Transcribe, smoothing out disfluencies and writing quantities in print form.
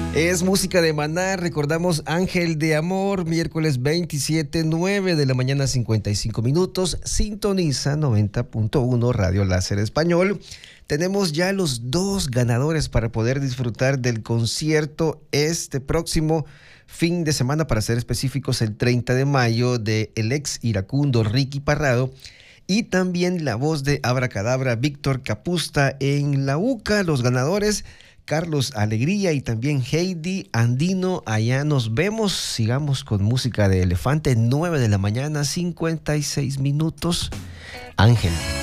Es música de Maná, recordamos Ángel de Amor, miércoles 27, 9 de la mañana, 55 minutos, sintoniza 90.1 Radio Láser Español. Tenemos ya los dos ganadores para poder disfrutar del concierto este próximo fin de semana, para ser específicos, el 30 de mayo, de el ex iracundo Ricky Parrado, y también la voz de Abracadabra, Víctor Capusta en la UCA. Los ganadores: Carlos Alegría y también Heidi Andino. Allá nos vemos. Sigamos con música de Elefante, 9 de la mañana, 56 minutos. Ángel.